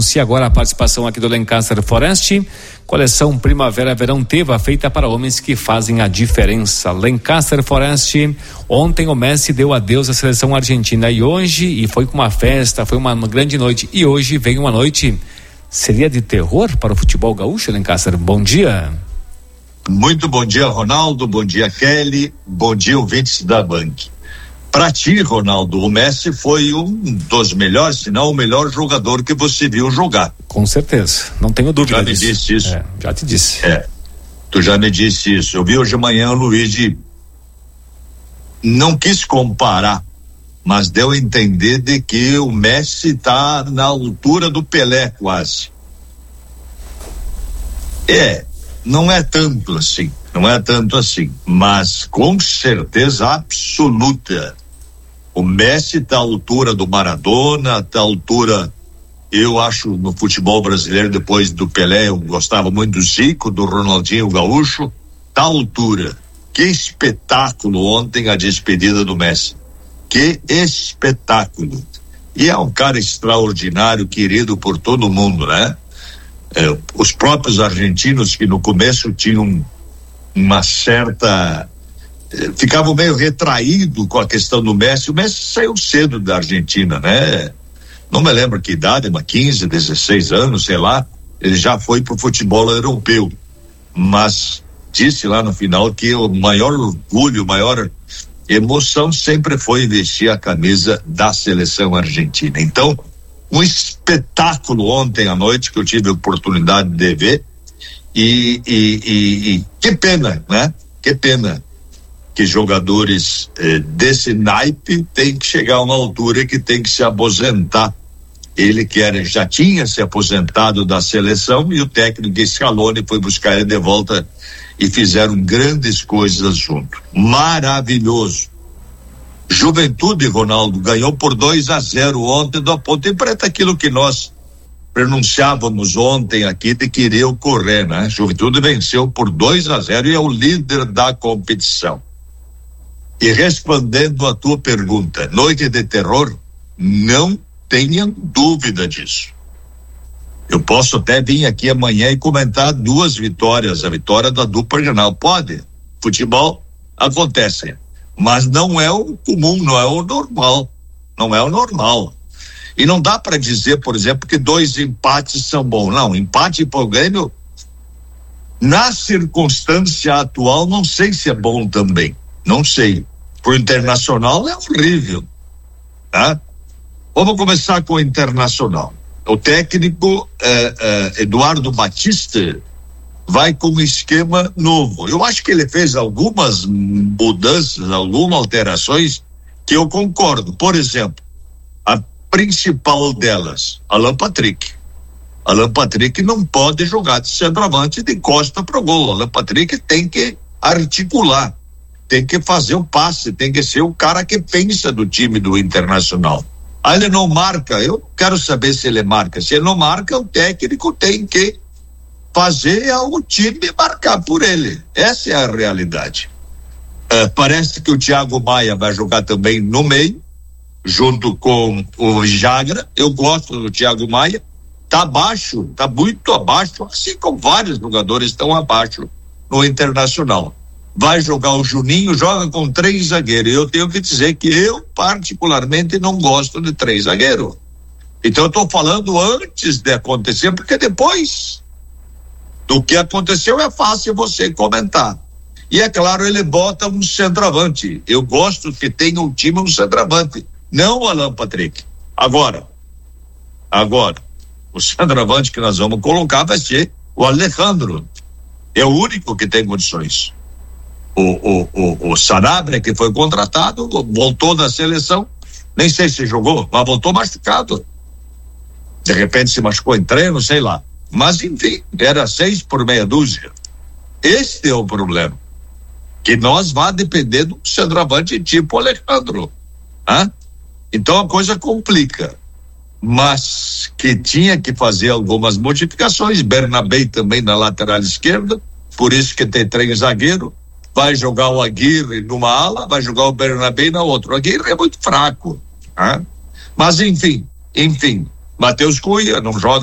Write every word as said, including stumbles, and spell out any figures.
anuncia agora a participação aqui do Lancaster Forest. Coleção Primavera-Verão Teva, feita para homens que fazem a diferença. Lancaster Forest. Ontem o Messi deu adeus à seleção argentina e hoje, e foi com uma festa, foi uma grande noite, e hoje vem uma noite, seria de terror para o futebol gaúcho, Lancaster? Bom dia. Muito bom dia, Ronaldo, bom dia, Kelly, bom dia, ouvintes da Band. Para ti, Ronaldo, o Messi foi um dos melhores, se não o melhor jogador que você viu jogar. Com certeza, não tenho dúvida já disso. Já me disse isso. É, já te disse. É, tu já me disse isso. Eu vi hoje de manhã o Luigi, não quis comparar, mas deu a entender de que o Messi está na altura do Pelé quase. É, não é tanto assim, não é tanto assim, mas com certeza absoluta. O Messi está à altura do Maradona, está à altura, eu acho, no futebol brasileiro, depois do Pelé, eu gostava muito do Zico, do Ronaldinho Gaúcho, está à altura. Que espetáculo ontem a despedida do Messi. Que espetáculo. E é um cara extraordinário, querido por todo mundo, né? É, os próprios argentinos que no começo tinham uma certa... ficavam meio retraídos com a questão do Messi. O Messi saiu cedo da Argentina, né? Não me lembro que idade, mas quinze, dezesseis anos, sei lá. Ele já foi pro futebol europeu. Mas disse lá no final que o maior orgulho, maior emoção sempre foi vestir a camisa da seleção argentina. Então, um espetáculo ontem à noite que eu tive a oportunidade de ver. E, e, e, e que pena, né? Que pena que jogadores eh, desse naipe tem que chegar a uma altura que tem que se aposentar. Ele que era, já tinha se aposentado da seleção e o técnico Scaloni foi buscar ele de volta e fizeram grandes coisas junto. Maravilhoso. Juventude, Ronaldo, ganhou por dois a zero ontem da Ponte Preta, aquilo que nós pronunciávamos ontem aqui de que iria ocorrer, né? Juventude venceu por dois a zero e é o líder da competição. E respondendo a tua pergunta, noite de terror, não tenha dúvida disso. Eu posso até vir aqui amanhã e comentar duas vitórias, a vitória da dupla Grenal. Pode, futebol acontece, mas não é o comum, não é o normal, não é o normal. E não dá para dizer, por exemplo, que dois empates são bons. Não, empate pro Grêmio, na circunstância atual, não sei se é bom também. Não sei. Pro Internacional é horrível, tá? Vamos começar com o Internacional. O técnico eh, eh, Eduardo Batista vai com um esquema novo. Eu acho que ele fez algumas mudanças, algumas alterações que eu concordo. Por exemplo, a principal delas, Alan Patrick. Alan Patrick não pode jogar de centroavante de costa pro gol. Alan Patrick tem que articular, tem que fazer o passe, tem que ser o cara que pensa do time do Internacional. Aí ele não marca, eu quero saber se ele marca. Se ele não marca, o técnico tem que fazer o time marcar por ele. Essa é a realidade. Uh, parece que o Thiago Maia vai jogar também no meio, junto com o Jagra. Eu gosto do Thiago Maia. Tá abaixo, tá muito abaixo, assim como vários jogadores estão abaixo no Internacional. Vai jogar o Juninho, joga com três zagueiros. Eu tenho que dizer que eu particularmente não gosto de três zagueiros. Então eu estou falando antes de acontecer, porque depois do que aconteceu é fácil você comentar. E é claro, ele bota um centroavante. Eu gosto que tenha um time um centroavante, não o Alan Patrick. Agora, agora, o centroavante que nós vamos colocar vai ser o Alejandro. É o único que tem condições. O, o, o, o Sanabria, que foi contratado, voltou da seleção, nem sei se jogou, mas voltou machucado. De repente se machucou em treino, sei lá. Mas enfim, era seis por meia dúzia. Este é o problema. Que nós vai depender do centroavante tipo Alejandro. Né? Então a coisa complica. Mas que tinha que fazer algumas modificações. Bernabé também na lateral esquerda, por isso que tem três zagueiros. Vai jogar o Aguirre numa ala, vai jogar o Bernabé na outra. O Aguirre é muito fraco, né? Mas enfim, enfim, Matheus Cunha não joga